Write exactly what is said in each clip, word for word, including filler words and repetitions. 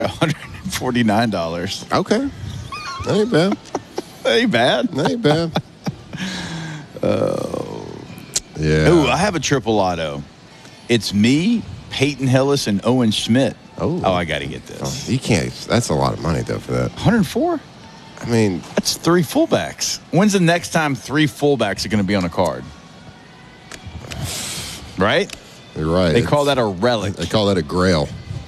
one hundred forty-nine dollars. Okay. That ain't bad. That ain't bad. That ain't bad. Oh. Yeah. Ooh, I have a triple auto. It's me, Peyton Hillis, and Owen Schmidt. Oh. Oh, I got to get this. Oh, you can't. That's a lot of money, though, for that. one hundred four? I mean. That's three fullbacks. When's the next time three fullbacks are going to be on a card? Right? You're right. They call that a relic. They call that a grail.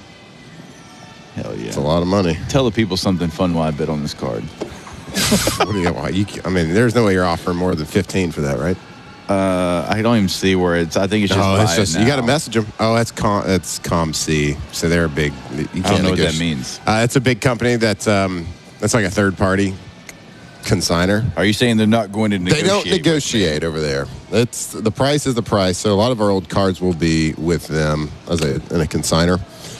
Hell yeah. It's a lot of money. Tell the people something fun while I bid on this card. What do you, you, I mean, there's no way you're offering more than fifteen for that, right? Uh, I don't even see where it's. I think it's just. Oh, it's just it you got to message them. Oh, that's com. That's ComC. So they're a big. You can't I don't know what that negoti- means. Uh, it's a big company that's um, that's like a third party consigner. Are you saying they're not going to negotiate? They don't negotiate over there. It's the price is the price. So a lot of our old cards will be with them as a in a consigner.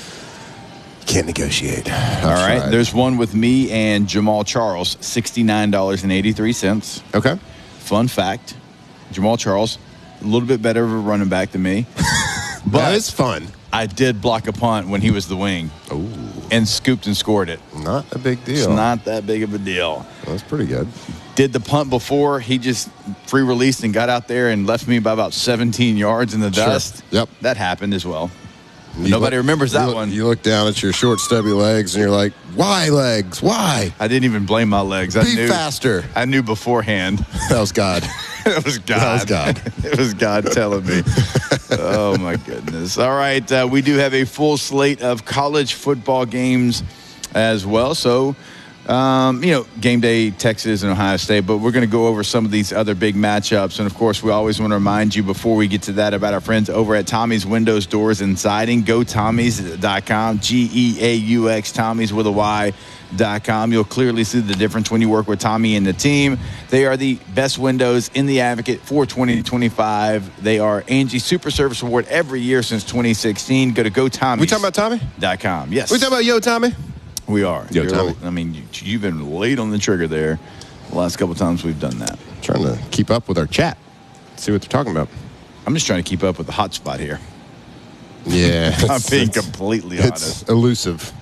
Can't negotiate. I've All right. tried. There's one with me and Jamal Charles, sixty-nine dollars and eighty-three cents. Okay. Fun fact, Jamal Charles, a little bit better of a running back than me. But that is fun. I did block a punt when he was the wing. Ooh. And scooped and scored it. Not a big deal. It's not that big of a deal. That's pretty good. Did the punt before. He just free released and got out there and left me by about seventeen yards in the Sure. dust. Yep. That happened as well. You Nobody look, remembers that you look, one. You look down at your short, stubby legs, and you're like, "Why legs? Why? I didn't even blame my legs. I Be knew, faster." I knew beforehand. That was God. It was God. That was God. It was God telling me. Oh, my goodness. All right. Uh, we do have a full slate of college football games as well. So, um, you know, game day, Texas and Ohio State. But we're going to go over some of theux other big matchups. And, of course, we always want to remind you before we get to that about our friends over at Tommy's Windows, Doors, and Siding. Go Tommy's dot com, G E A U X, Tommy's with a Y. Dot com. You'll clearly see the difference when you work with Tommy and the team. They are the best windows in the Advocate for twenty twenty-five. They are Angie Super Service Award every year since twenty sixteen. Go to go Tommy's. We talking about Tommy? Dot com. Yes. We talking about Yo Tommy? We are. Yo, You're- Tommy. I mean, you, you've been late on the trigger there. The last couple times we've done that. Trying to keep up with our chat. See what they're talking about. I'm just trying to keep up with the hot spot here. Yeah. I'm it's- being it's- completely It's honest. elusive.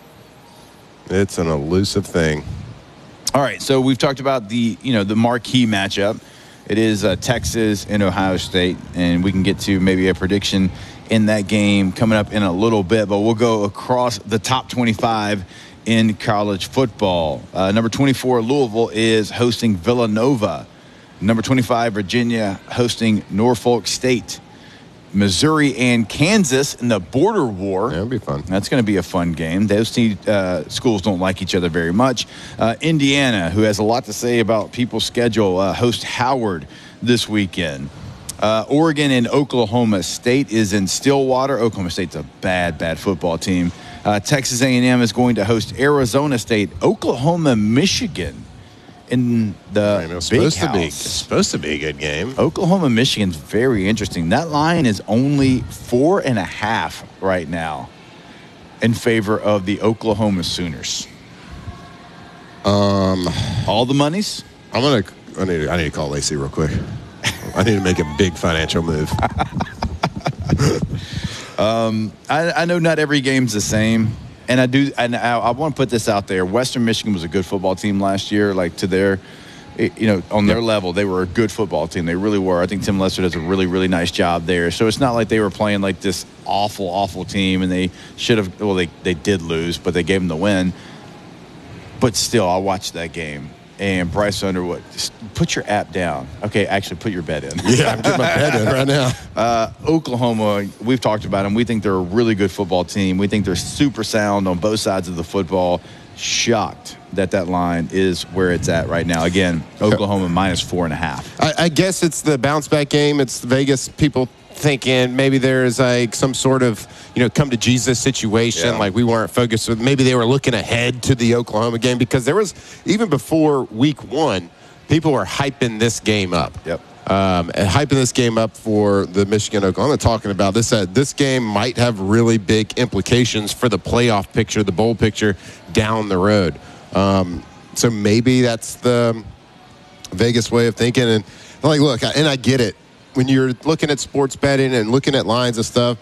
It's an elusive thing. All right, so we've talked about the, you know, the marquee matchup. It is uh, Texas and Ohio State, and we can get to maybe a prediction in that game coming up in a little bit, but we'll go across the top twenty-five in college football. Uh, number twenty-four, Louisville, is hosting Villanova. Number twenty-five, Virginia, hosting Norfolk State. Missouri and Kansas in the border war. That'll be fun. That's going to be a fun game. Those two uh, schools don't like each other very much. Uh, Indiana, who has a lot to say about people's schedule, uh, host Howard this weekend. Uh, Oregon and Oklahoma State is in Stillwater. Oklahoma State's a bad, bad football team. Uh, Texas A and M is going to host Arizona State. Oklahoma, Michigan in the I know, it's big supposed to be. It's house. supposed to be a good game. Oklahoma, Michigan's very interesting. That line is only four and a half right now in favor of the Oklahoma Sooners. Um, All the monies? I'm gonna. I need. To, I need to call Lacey real quick. I need to make a big financial move. um, I, I know not every game's the same, and I do. And I, I want to put this out there: Western Michigan was a good football team last year. Like to their, you know, on their Yep. level, they were a good football team. They really were. I think Tim Lester does a really, really nice job there. So it's not like they were playing like this awful, awful team, and they should have. Well, they they did lose, but they gave them the win. But still, I watched that game. And Bryce Underwood, just put your app down. Okay, actually, put your bet in. Yeah, I'm getting my bet in right now. Uh, Oklahoma, we've talked about them. We think they're a really good football team. We think they're super sound on both sides of the football. Shocked that that line is where it's at right now. Again, Oklahoma minus four and a half. I, I guess it's the bounce back game. It's Vegas people thinking maybe there's like some sort of, you know, come to Jesus situation. Yeah. Like we weren't focused with, maybe they were looking ahead to the Oklahoma game because there was, even before week one, people were hyping this game up. Yep. Um, and hyping this game up for the Michigan Oklahoma, talking about this. Uh, this game might have really big implications for the playoff picture, the bowl picture down the road. Um, so maybe that's the Vegas way of thinking. And like, look, and I get it. When you're looking at sports betting and looking at lines and stuff,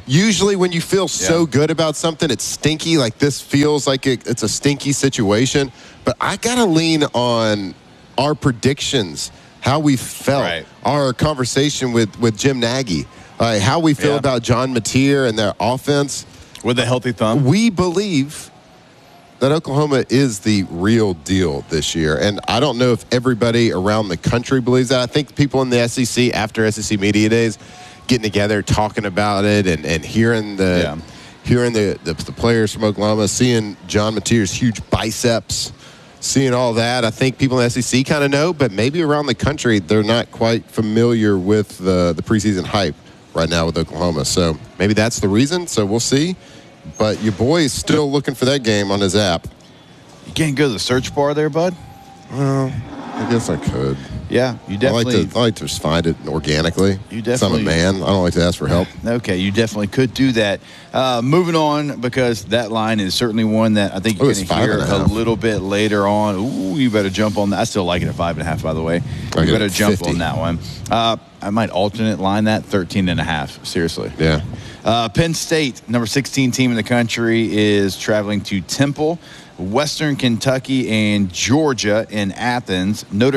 Usually when you feel so Yeah. good about something, it's stinky. Like this feels like it, it's a stinky situation. But I got to lean on our predictions, how we felt, Right. our conversation with, with Jim Nagy, uh, how we feel Yeah. about John Mateer and their offense. With a healthy thumb. We believe that Oklahoma is the real deal this year. And I don't know if everybody around the country believes that. I think people in the S E C, after S E C Media Days, getting together, talking about it, and, and hearing the Yeah. hearing the, the, the players from Oklahoma, seeing John Mateer's huge biceps, seeing all that. I think people in the S E C kind of know, but maybe around the country, they're not quite familiar with the, the preseason hype right now with Oklahoma. So maybe that's the reason. So we'll see. But your boy is still looking for that game on his app. You can't go to the search bar there, bud? Well, I guess I could. Yeah, you I like definitely. to I like to just find it organically. You So I'm a definitely- man. I don't like to ask for help. Okay, you definitely could do that. Uh, moving on, because that line is certainly one that I think Oh, you're it's going to five hear and a a half. little bit later on. Ooh, you better jump on that. I still like it at five and a half, by the way. I You get better it jump fifty. on that one. Uh, I might alternate line that thirteen and a half. Seriously. Yeah. Uh, Penn State, number sixteen team in the country, is traveling to Temple. Western Kentucky and Georgia in Athens. Notre